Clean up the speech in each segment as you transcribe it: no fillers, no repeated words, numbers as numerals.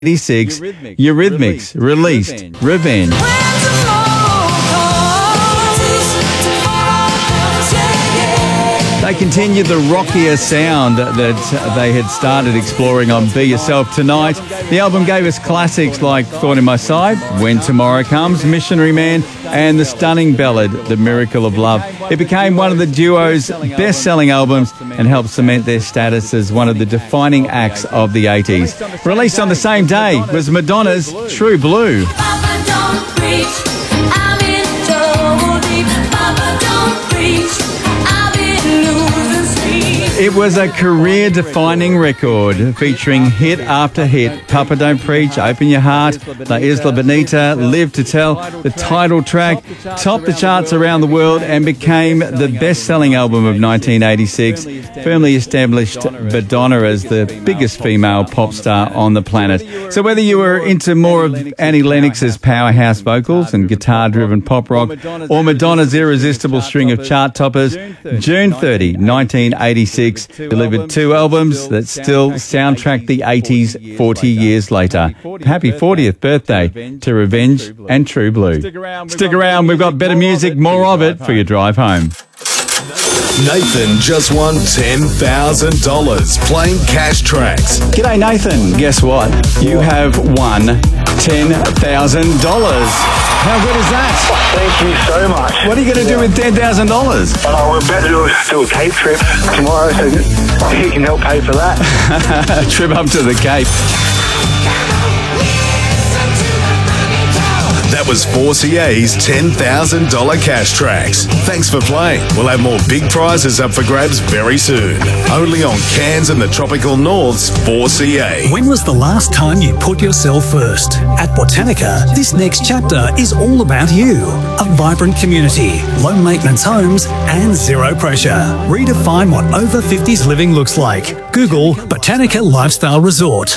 86, Eurythmics released Revenge. They continued the rockier sound that they had started exploring on Be Yourself Tonight. The album gave us classics like Thorn in My Side, When Tomorrow Comes, Missionary Man, and the stunning ballad, The Miracle of Love. It became one of the duo's best-selling albums and helped cement their status as one of the defining acts of the 80s. Released on the same day was Madonna's True Blue. Papa, don't preach. I'm in trouble deep. Papa, don't preach. I've been losing sleep. It was a career-defining record featuring hit after hit. Papa Don't Preach, Open Your Heart, La Isla Bonita, Live to Tell. The title track topped the charts around the world and became the best-selling album of 1986, firmly established Madonna as the biggest female pop star on the planet. So whether you were into more of Annie Lennox's powerhouse vocals and guitar-driven pop rock, or Madonna's irresistible string of chart toppers, June 30, 1986, delivered two albums that still soundtrack the 80s 40 years later. Happy 40th birthday to Revenge and True Blue. Stick around, we've got better music, more of it for your drive home. Nathan just won $10,000 playing Cash Tracks. G'day Nathan, guess what? You have won $10,000. How good is that? Thank you so much. What are you going to do with $10,000? We're about to do a Cape trip tomorrow, so you can help pay for that. A trip up to the Cape. That was 4CA's $10,000 Cash Tracks. Thanks for playing. We'll have more big prizes up for grabs very soon. Only on Cairns and the Tropical North's 4CA. When was the last time you put yourself first? At Botanica, this next chapter is all about you. A vibrant community, low maintenance homes, and zero pressure. Redefine what over 50s living looks like. Google Botanica Lifestyle Resort.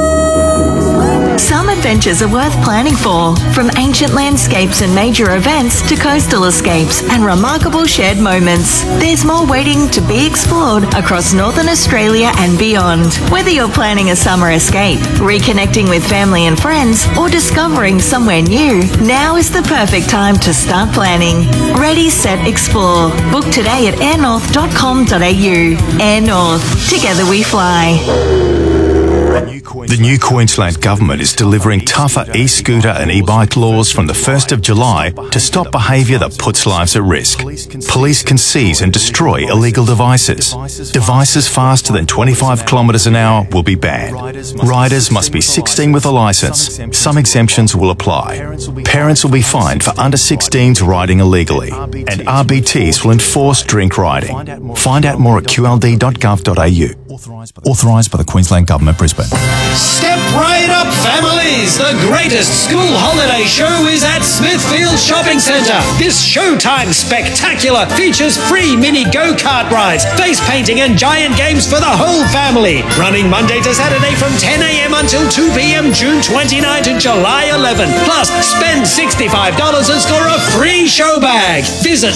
Some adventures are worth planning for, from ancient landscapes and major events to coastal escapes and remarkable shared moments. There's more waiting to be explored across Northern Australia and beyond. Whether you're planning a summer escape, reconnecting with family and friends, or discovering somewhere new, now is the perfect time to start planning. Ready, set, explore. Book today at airnorth.com.au. Air North. Together we fly. The new Queensland Government is delivering tougher e-scooter and e-bike laws from the 1st of July to stop behaviour that puts lives at risk. Police can seize and destroy illegal devices. Devices faster than 25 kilometres an hour will be banned. Riders must be 16 with a licence. Some exemptions will apply. Parents will be fined for under 16s riding illegally. And RBTs will enforce drink riding. Find out more at qld.gov.au. Authorised by the Queensland Government, Brisbane. Step right up, families! The greatest school holiday show is at Smithfield Shopping Centre. This Showtime Spectacular features free mini go-kart rides, face painting and giant games for the whole family. Running Monday to Saturday from 10 a.m. until 2 p.m. June 29 to July 11. Plus, spend $65 and score a free show bag. Visit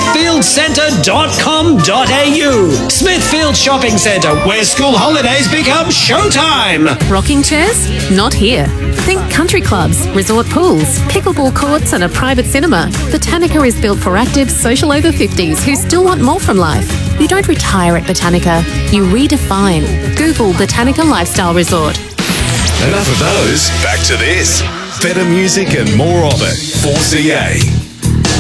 smithfieldcentre.com.au. Smithfield Shopping Centre, where school holidays become showtime. Rocking chairs? Not here. Think country clubs, resort pools, pickleball courts and a private cinema. Botanica is built for active, social over 50s who still want more from life. You don't retire at Botanica, you redefine. Google Botanica Lifestyle Resort. Enough of those. Back to this. Better music and more of it. 4CA.